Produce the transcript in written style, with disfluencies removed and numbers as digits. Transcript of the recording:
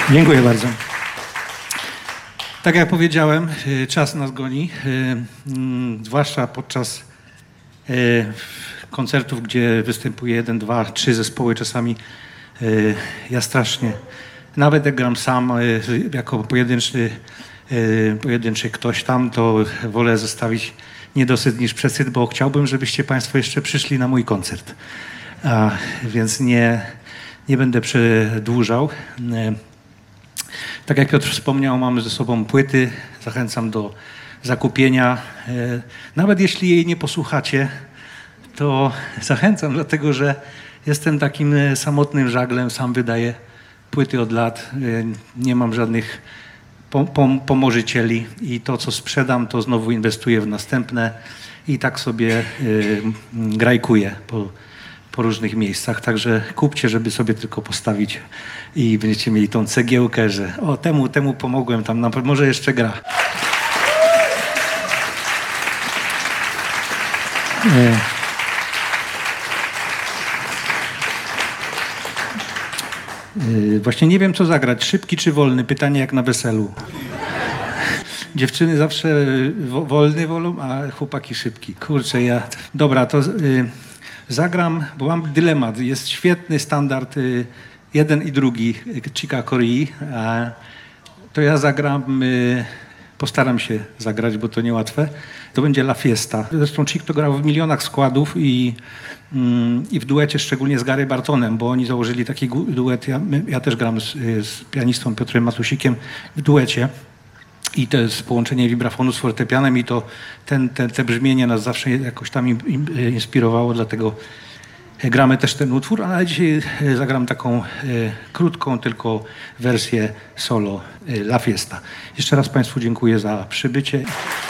Dziękuję bardzo. Tak jak powiedziałem, czas nas goni, zwłaszcza podczas koncertów, gdzie występuje 1, 2, 3 zespoły czasami. Ja strasznie, nawet jak gram sam jako pojedynczy ktoś tam, to wolę zostawić niedosyt niż przesyt, bo chciałbym, żebyście Państwo jeszcze przyszli na mój koncert. Więc nie będę przedłużał. Tak jak Piotr wspomniał, mamy ze sobą płyty. Zachęcam do zakupienia. Nawet jeśli jej nie posłuchacie, to zachęcam, dlatego że jestem takim samotnym żaglem. Sam wydaję płyty od lat. Nie mam żadnych pomożycieli i to, co sprzedam, to znowu inwestuję w następne i tak sobie grajkuję po różnych miejscach. Także kupcie, żeby sobie tylko postawić i będziecie mieli tą cegiełkę, że o, temu pomogłem, tam może jeszcze gra. Właśnie nie wiem, co zagrać. Szybki czy wolny? Pytanie jak na weselu. Dziewczyny zawsze wolny wolą, a chłopaki szybki. Kurczę, Dobra, to zagram, bo mam dylemat. Jest świetny standard, jeden i drugi, Chica Corea. To ja zagram, postaram się zagrać, bo to niełatwe. To będzie La Fiesta. Zresztą Chick to grał w milionach składów i w duecie, szczególnie z Gary Bartonem, bo oni założyli taki duet. Ja też gram z pianistą Piotrem Matusikiem w duecie. I to jest połączenie vibrafonu z fortepianem i to te brzmienie nas zawsze jakoś tam inspirowało, dlatego gramy też ten utwór, ale dzisiaj zagram taką krótką tylko wersję solo La Fiesta. Jeszcze raz Państwu dziękuję za przybycie.